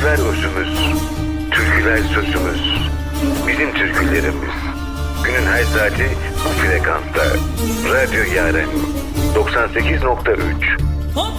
Türküler özümüz, türküler sözümüz. Bizim türkülerimiz. Günün her saati bu frekansta. Radyo Yaren 98.3.